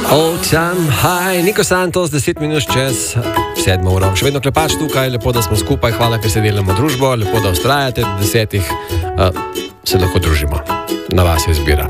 Old Time High, Niko Santos, 10 minut čez 7 uro. Še vedno Klepač tukaj, lepo, da smo skupaj, hvala, ker se delamo družbo, lepo, da ustrajate, 10 se lahko družimo. Na vas je izbira.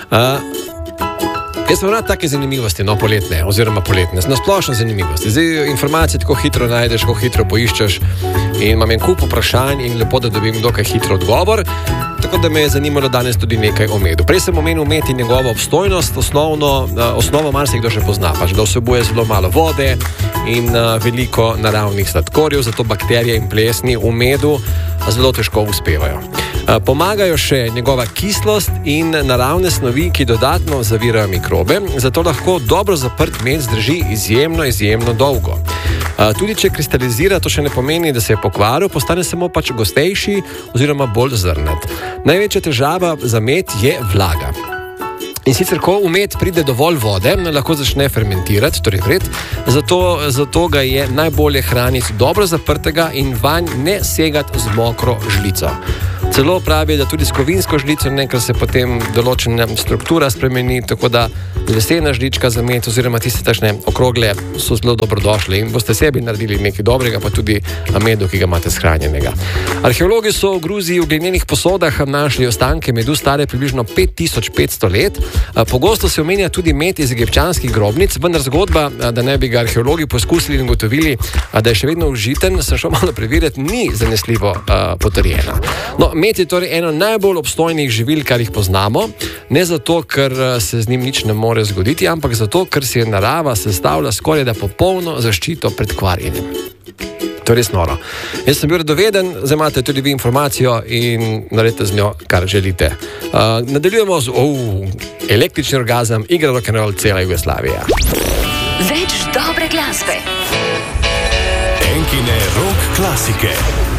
Jaz sem rad take zanimivosti, poletne, oziroma poletne, na splošno zanimivosti. Zdaj informacije tako hitro najdeš, tako hitro poiščeš in imam en kup vprašanj in lepo, da dobim dokaj hitro odgovor. Tako da me je zanimalo danes tudi nekaj o medu. Prej sem omenil med in njegovo obstojnost, osnovo marsikdo že pozna, pač da vsebuje zelo malo vode in veliko naravnih sladkorjev, zato bakterije in plesni v medu zelo težko uspevajo. Pomagajo še njegova kislost in naravne snovi, ki dodatno zavirajo mikrobe, zato lahko dobro zaprt med zdrži izjemno dolgo. Tudi če kristalizira, to še ne pomeni, da se je pokvaril, postane samo pač gostejši oziroma bolj zrnat. Največja težava za med je vlaga. In sicer, ko v med pride dovolj vode, lahko začne fermentirati, torej vred, zato ga je najbolje hraniti dobro zaprtega in vanj ne segati z mokro žlico. Celo pravi, da tudi s kovinsko žlico nekaj se potem določena struktura spremeni, tako da lesena žlička za med oziroma tiste takšne okrogle so zelo dobrodošle in boste sebi naredili nekaj dobrega, pa tudi medu, ki ga imate shranjenega. Arheologi so v Gruziji v glinenih posodah našli ostanke medu stare približno 5500 let. Pogosto se omenja tudi med iz egipčanskih grobnic, vendar zgodba, da ne bi ga arheologi poskusili in ugotovili, da je še vedno užiten, sem šel malo preveriti, ni zanesljivo potrjena. Med je torej eno najbolj obstojnih živil, kar jih poznamo, ne zato, ker se z njim nič ne more zgoditi, ampak zato, ker si je narava sestavlja skoraj da popolno zaščito pred kvarjenjem. To je res noro. Jaz sem bil radoveden, zdaj imate tudi vi informacijo in naredite z njo, kar želite. Nadaljujemo z električni orgazem, igra rock'n'roll cela Jugoslavija. Več dobre glasbe. Enkine rock klasike.